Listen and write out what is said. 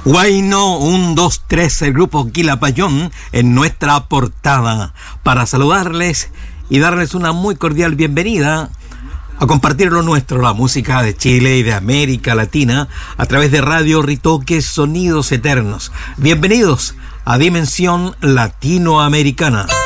Guayno 1, 2, 3, el grupo Quilapayún en nuestra portada, para saludarles y darles una muy cordial bienvenida a compartir lo nuestro, la música de Chile y de América Latina, a través de Radio Ritoque Sonidos Eternos. Bienvenidos a Dimensión Latinoamericana.